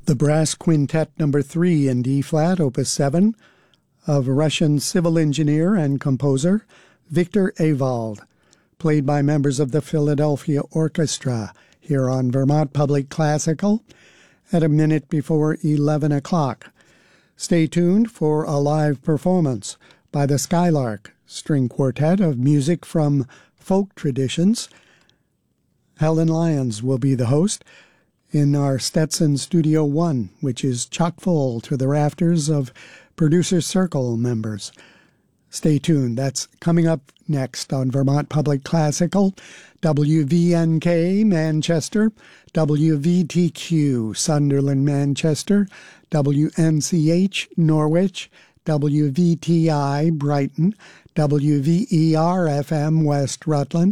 The Brass Quintet No. 3 in D-flat, Opus 7, of Russian civil engineer and composer Victor Ewald, played by members of the Philadelphia Orchestra, here on Vermont Public Classical at a minute before 11 o'clock. Stay tuned for a live performance by the Skylark String Quartet of music from folk traditions. Helen Lyons will be the host in our Stetson Studio 1, which is chock full to the rafters of Producer Circle members. Stay tuned. That's coming up next on Vermont Public Classical, WVNK Manchester, WVTQ Sunderland Manchester, WNCH Norwich, WVTI Brighton, WVER-FM West Rutland,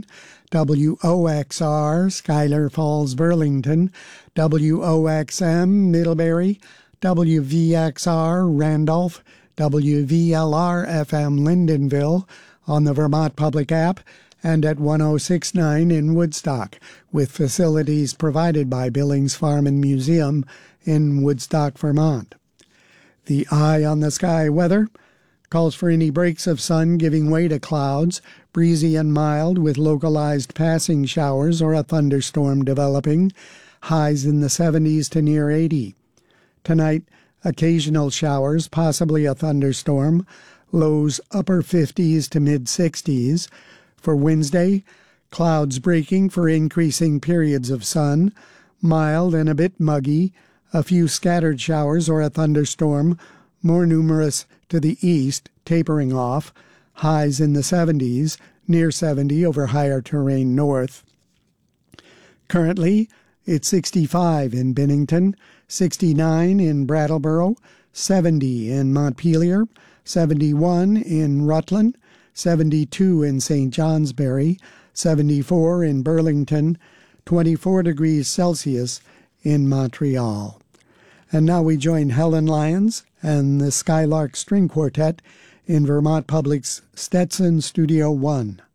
WOXR Schuyler Falls Burlington, WOXM Middlebury, WVXR Randolph, WVLR-FM Lyndonville on the Vermont Public app and at 1069 in Woodstock, with facilities provided by Billings Farm and Museum in Woodstock, Vermont. The eye on the sky weather calls for any breaks of sun giving way to clouds, breezy and mild with localized passing showers or a thunderstorm developing, highs in the 70s to near 80. Tonight, occasional showers, possibly a thunderstorm, lows upper 50s to mid-60s. For Wednesday, clouds breaking for increasing periods of sun, mild and a bit muggy, a few scattered showers or a thunderstorm, more numerous to the east, tapering off, highs in the 70s, near 70 over higher terrain north. Currently, it's 65 in Bennington, 69 in Brattleboro, 70 in Montpelier, 71 in Rutland, 72 in St. Johnsbury, 74 in Burlington, 24 degrees Celsius in Montreal. And now we join Helen Lyons and the Skylark String Quartet in Vermont Public's Stetson Studio 1.